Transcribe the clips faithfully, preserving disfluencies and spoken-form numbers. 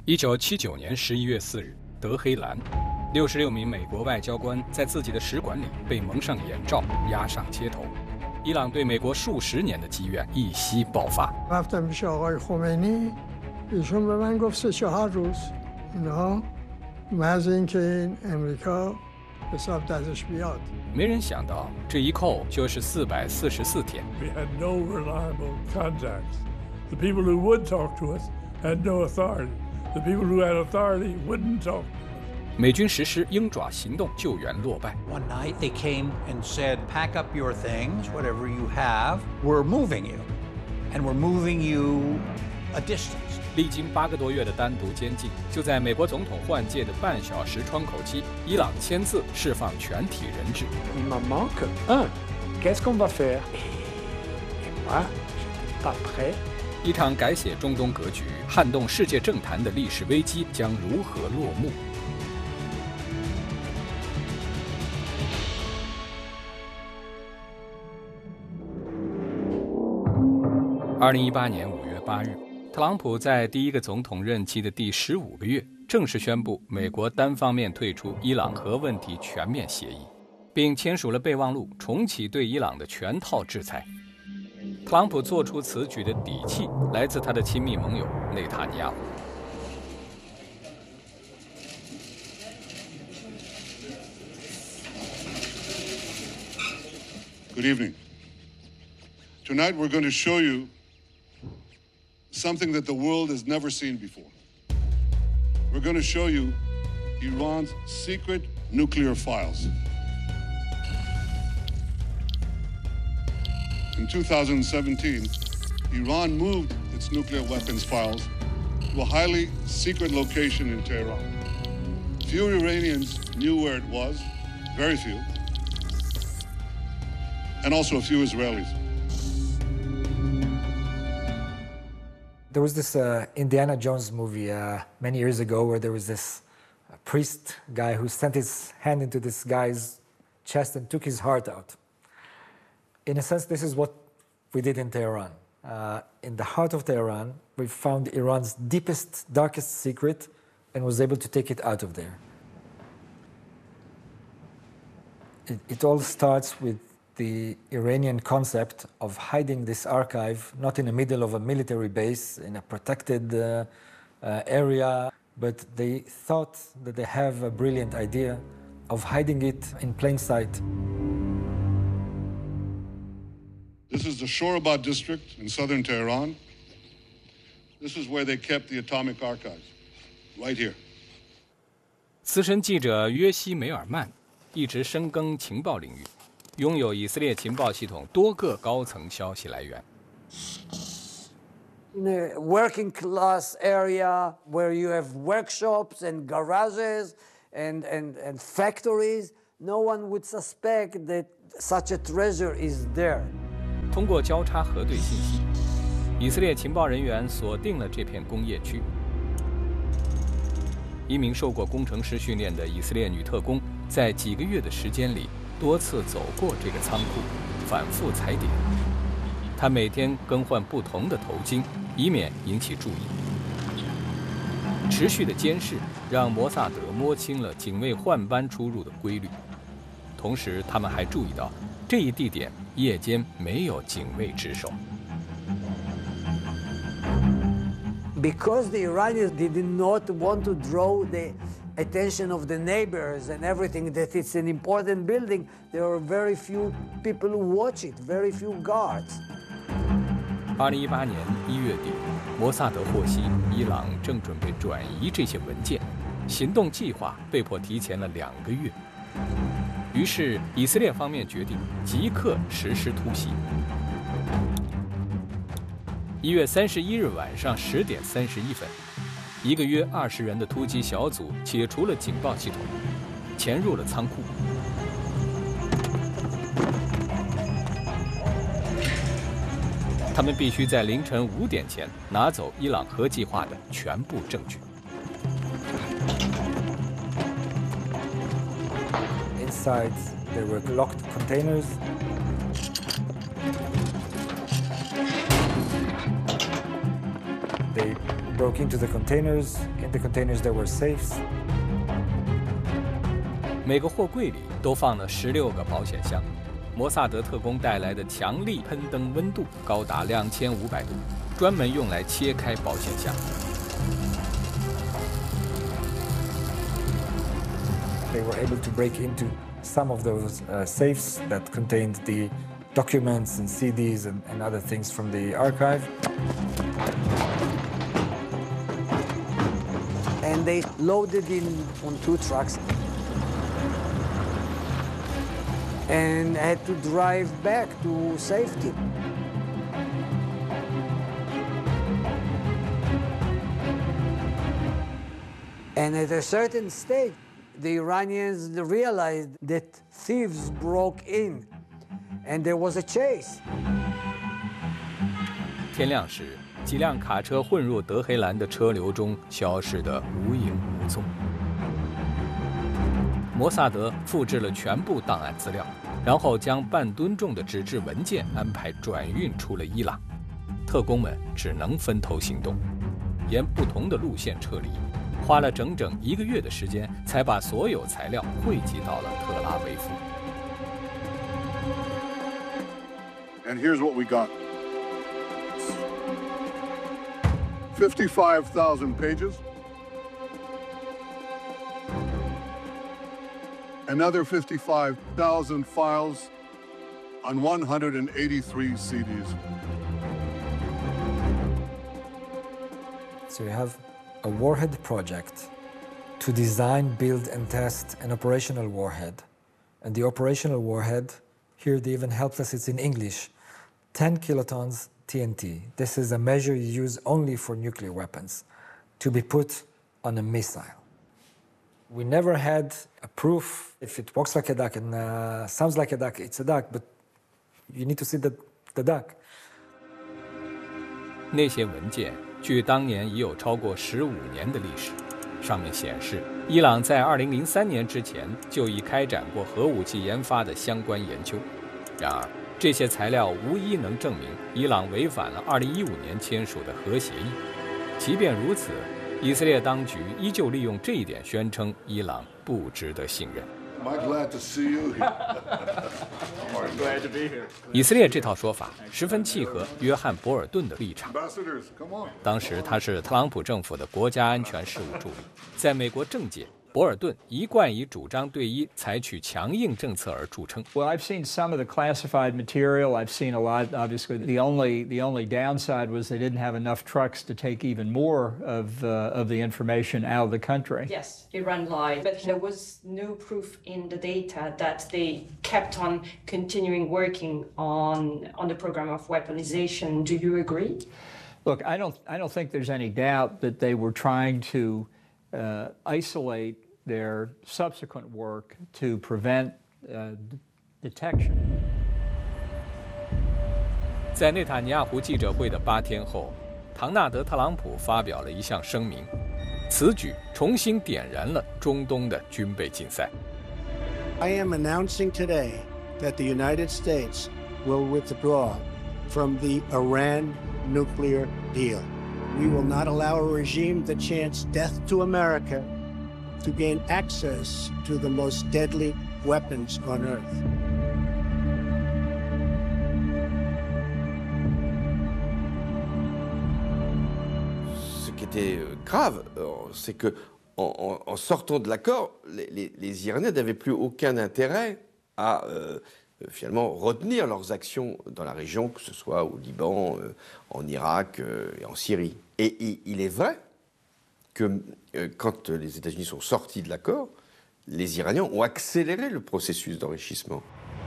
一九七九年十一月四日，德黑兰，六十六名美国外交官在自己的使馆里被蒙上眼罩，押上街头。伊朗对美国数十年的积怨一夕爆发。 رفتم پیش آقای خمینی، ایشون به من گفت سه چهار روز اینها محض اینکه این امریکا حساب دستش بیاد。 没人想到，这一扣就是四百四十四天。 We had no reliable contacts. The people who would talk to us had no authority. The people who had authority wouldn't talk. 美军实施鹰爪行动，救援落败。 One night they came and said, pack up your things, whatever you have, we're moving you. And we're moving you a distance. 历经八个多月的单独监禁，就在美国总统换届的半小时窗口期，伊朗签字释放全体人质。 Il m'en manque un. Qu'est-ce qu'on va faire? Et moi, j'étais pas prêt. 一场改写中东格局、撼动世界政坛的历史危机将如何落幕？ 二零一八年五月八日，特朗普在第一个总统任期的第十五个月，正式宣布美国单方面退出伊朗核问题全面协议，并签署了备忘录，重启对伊朗的全套制裁。特朗普做出此举的底气来自他的亲密盟友内塔尼亚胡。 Good evening. Tonight we're going to show you something that the world has never seen before. We're going to show you Iran's secret nuclear files. In two thousand seventeen, Iran moved its nuclear weapons files to a highly secret location in Tehran. Few Iranians knew where it was, very few, and also a few Israelis. There was this uh, Indiana Jones movie uh, many years ago where there was this uh, priest guy who sent his hand into this guy's chest and took his heart out. In a sense, this is what we did in Tehran. Uh, in the heart of Tehran, we found Iran's deepest, darkest secret and was able to take it out of there. It, it all starts with the Iranian concept of hiding this archive, not in the middle of a military base, in a protected uh, uh, area, but they thought that they have a brilliant idea of hiding it in plain sight. This is the Shorabad district in southern Tehran. This is where they kept the atomic archives, right here. 资深记者约西梅尔曼一直深耕情报领域。 拥有以色列情报系统多个高层消息来源。 In a working class area where you have workshops and garages and, and, and factories, no one would suspect that such a treasure is there. 通过交叉核对信息，以色列情报人员锁定了这片工业区。一名受过工程师训练的以色列女特工，在几个月的时间里。 多次走过这个仓库，反复踩点。他每天更换不同的头巾，以免引起注意。持续的监视让摩萨德摸清了警卫换班出入的规律，同时他们还注意到这一地点夜间没有警卫值守。 Because the Iranians did not want to draw the attention of the neighbors and everything that it's an important building, there are very few people who watch it, very few guards. 二零一八年一月底，摩萨德获悉伊朗正准备转移这些文件，行动计划被迫提前了两个月。于是以色列方面决定即刻实施突袭。一月三十一日晚上十点三十一分。 一个约二十人的突击小组解除了警报系统，潜入了仓库。他们必须在凌晨五点前拿走伊朗核计划的全部证据。 Inside, there were locked containers. They broke into the containers. In the containers there were safes. 每个货柜里都放了十六个保险箱。摩萨德特工带来的强力喷灯温度高达两千五百度，专门用来切开保险箱。 They were able to break into some of those uh, safes that contained the documents and C Ds and, and other things from the archive. And they loaded in on two trucks and had to drive back to safety. And at a certain stage, the Iranians realized that thieves broke in, and there was a chase. 天亮时，几辆卡车混入德黑兰的车流中，消失得无影无踪。摩萨德复制了全部档案资料，然后将半吨重的纸质文件安排转运出了伊朗。特工们只能分头行动，沿不同的路线撤离。 花了整整一个月的时间，才把所有材料汇集到了特拉维夫。 And here's what we got: fifty-five thousand pages, another fifty-five thousand files on one hundred eighty-three C Ds. So you have a warhead project to design, build, and test an operational warhead. And the operational warhead, here they even helped us, it's in English, ten kilotons T N T. This is a measure you use only for nuclear weapons, to be put on a missile. We never had a proof if it walks like a duck and uh, sounds like a duck, it's a duck, but you need to see the, the duck. 那些文件距当年已有超过十五年的历史，上面显示，伊朗在二零零三年之前就已开展过核武器研发的相关研究。然而，这些材料无一能证明伊朗违反了二零一五年签署的核协议。即便如此，以色列当局依旧利用这一点宣称伊朗不值得信任。 Am I glad to see you here? Glad to be here. 以色列这套说法十分契合约翰·博尔顿的立场。 Ambassadors, come on. 当时他是特朗普政府的国家安全事务助理，在美国政界，博尔顿一贯以主张对伊采取强硬政策而著称。 Well, I've seen some of the classified material. I've seen a lot. Obviously, the only the only downside was they didn't have enough trucks to take even more of uh, of the information out of the country. Yes, Iran lied, but there was no proof in the data that they kept on continuing working on on the program of weaponization. Do you agree? Look, I don't I don't think there's any doubt that they were trying to uh, isolate their subsequent work to prevent uh, detection. 在内塔尼亚胡记者会的八天后，唐纳德·特朗普发表了一项声明，此举重新点燃了中东的军备竞赛。 I am announcing today that the United States will withdraw from the Iran nuclear deal. We will not allow a regime that chants death to America to gain access to the most deadly weapons on earth. Ce qui était grave, c'est que en, en, en sortant de l'accord, les, les, les Iraniens n'avaient plus aucun intérêt à euh, finalement retenir leurs actions dans la région, que ce soit au Liban, euh, en Irak euh, et en Syrie. Et, et il est vrai que euh, quand les États-Unis sont sortis de l'accord, les Iraniens ont accéléré le processus d'enrichissement.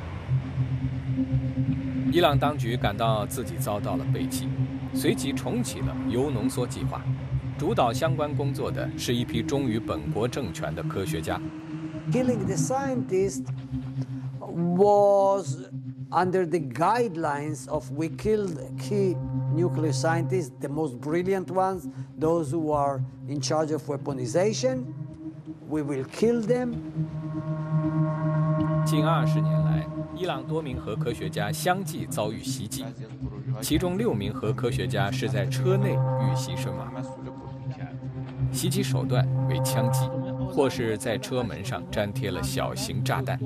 伊朗当局感到自己遭到了背弃，随即重启了铀浓缩计划。主导相关工作的是一批忠于本国政权的科学家。 Killing the scientist was under the guidelines of we killed key nuclear scientists, the most brilliant ones, those who are in charge of weaponization. We will kill them. 近二十年来，伊朗多名核科学家相继遭遇袭击，其中六名核科学家是在车内遇袭身亡。 袭击手段为枪击，或是在车门上粘贴了小型炸弹。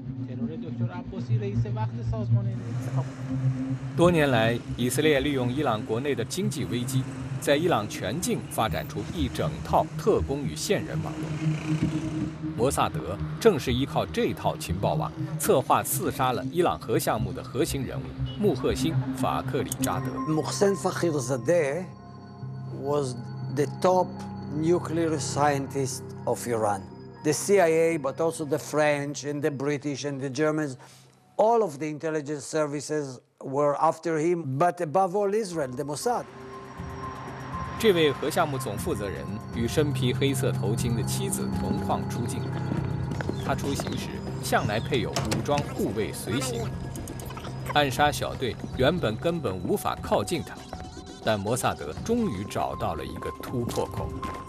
多年来，以色列利用伊朗国内的经济危机，在伊朗全境发展出一整套特工与线人网络。摩萨德正是依靠这套情报网，策划刺杀了伊朗核项目的核心人物穆赫辛·法克里扎德。 Mohsen Fakhrizadeh was the top nuclear scientist of Iran. The C I A, but also the French and the British and the Germans, all of the intelligence services were after him, but above all Israel, the Mossad. 这位核项目总负责人与身披黑色头巾的妻子同框出镜。他出行时向来配有武装护卫随行，暗杀小队原本根本无法靠近他，但摩萨德终于找到了一个突破口。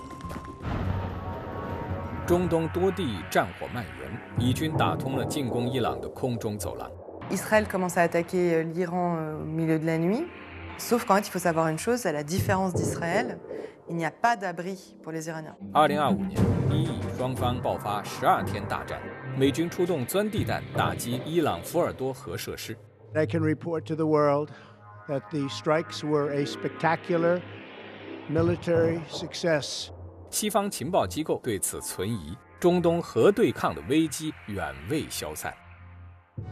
中东多地战火蔓延，以军打通了进攻伊朗的空中走廊。 Israël commence à attaquer l'Iran au milieu de la nuit. Sauf qu'en fait, il faut savoir une chose, à la différence d'Israël, il n'y a pas d'abri pour les Iraniens. 二零二五年，伊以双方爆发十二天大战，美军出动钻地弹打击伊朗福尔多核设施。 I can report to the world that the strikes were a spectacular military success. 西方情报机构对此存疑，中东核对抗的危机远未消散。